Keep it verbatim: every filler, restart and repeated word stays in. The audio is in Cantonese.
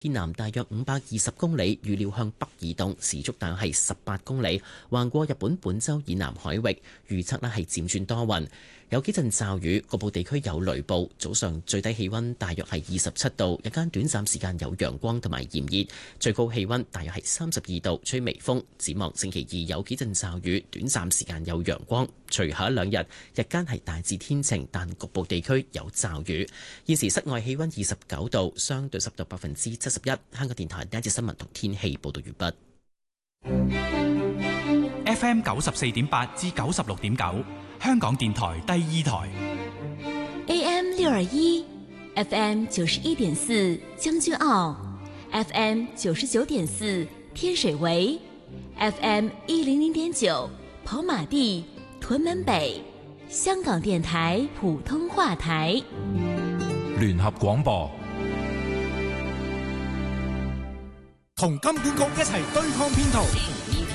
偏南大約五百二十公里，預料向北移動，時速大約係十八公里，橫過日本本州以南海域。預測呢係漸轉多雲，有幾陣驟雨，局部地區有雷暴。早上最低氣溫大約係二十七度，日間短暫時間有陽光同埋炎熱，最高氣溫大約係三十二度，吹微風。展望星期二有幾陣驟雨，短暫時間有陽光。隨後一兩日日間係大致天晴，但局部地區有驟雨。現時室外氣溫二十九度，相對濕度百分之七十一。香港電台第一節新聞同天氣報道完畢。 F M 九十四點八至九十六點九，香港電台第二台。 A M 六二一，F M 九十一點四將軍澳，F M 九十九點四天水圍，F M 一零零點九跑馬地、屯門北，香港電台普通話台。 聯合廣播。 同金管局一齊對抗騙徒。